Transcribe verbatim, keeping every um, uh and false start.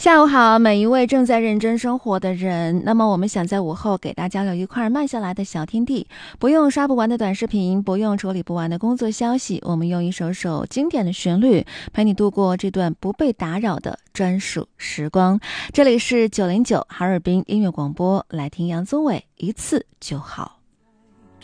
下午好，每一位正在认真生活的人。那么我们想在午后给大家留一块慢下来的小天地，不用刷不完的短视频，不用处理不完的工作消息，我们用一首首经典的旋律陪你度过这段不被打扰的专属时光。这里是九零九哈尔滨音乐广播，来听杨宗纬，一次就好。